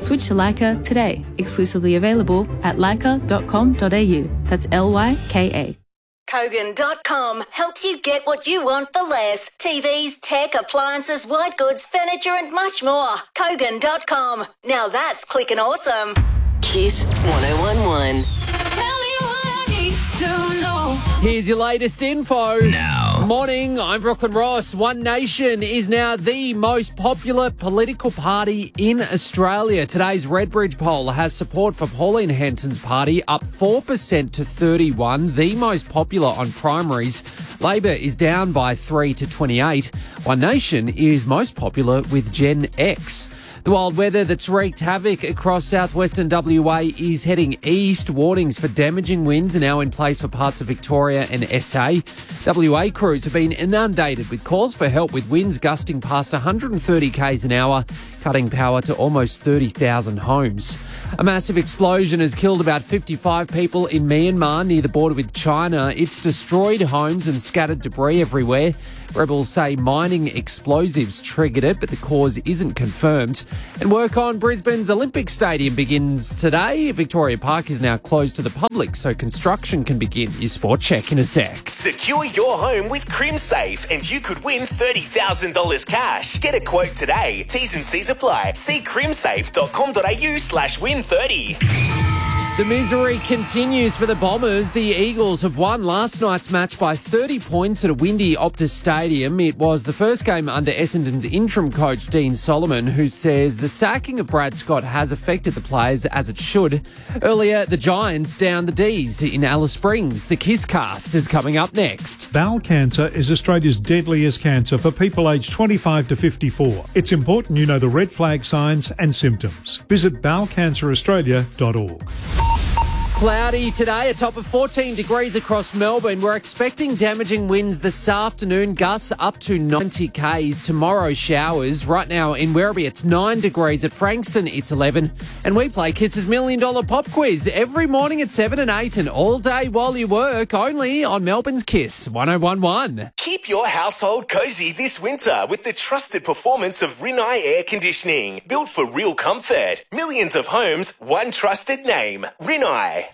Switch to Leica today. Exclusively available at leica.com.au. That's Lyka. Kogan.com helps you get what you want for less. TVs, tech, appliances, white goods, furniture and much more. Kogan.com. Now that's clicking awesome. Kiss 1011. Here's your latest info. Now. Morning, I'm Brooklyn Ross. One Nation is now the most popular political party in Australia. Today's Redbridge poll has support for Pauline Hanson's party up 4% to 31, the most popular on primaries. Labor is down by 3 to 28. One Nation is most popular with Gen X. The wild weather that's wreaked havoc across southwestern WA is heading east. Warnings for damaging winds are now in place for parts of Victoria and SA. WA crews have been inundated with calls for help with winds gusting past 130 k's an hour, cutting power to almost 30,000 homes. A massive explosion has killed about 55 people in Myanmar near the border with China. It's destroyed homes and scattered debris everywhere. Rebels say mining explosives triggered it, but the cause isn't confirmed. And work on Brisbane's Olympic Stadium begins today. Victoria Park is now closed to the public, so construction can begin. Your sport check in a sec. Secure your home with CrimSafe and you could win $30,000 cash. Get a quote today. T's and C's apply. See crimsafe.com.au/win30. The misery continues for the Bombers. The Eagles have won last night's match by 30 points at a windy Optus Stadium. It was the first game under Essendon's interim coach, Dean Solomon, who says the sacking of Brad Scott has affected the players as it should. Earlier, the Giants downed the D's in Alice Springs. The Kiss Cast is coming up next. Bowel cancer is Australia's deadliest cancer for people aged 25 to 54. It's important you know the red flag signs and symptoms. Visit bowelcanceraustralia.org. Cloudy today, a top of 14 degrees across Melbourne. We're expecting damaging winds this afternoon, gusts up to 90 k's. Tomorrow, showers. Right now in Werribee, it's 9 degrees. At Frankston, it's 11. And we play Kiss's $1 Million Pop Quiz every morning at 7 and 8 and all day while you work, only on Melbourne's Kiss 1011. Keep your household cozy this winter with the trusted performance of Rinnai Air Conditioning. Built for real comfort. Millions of homes, one trusted name. Rinnai.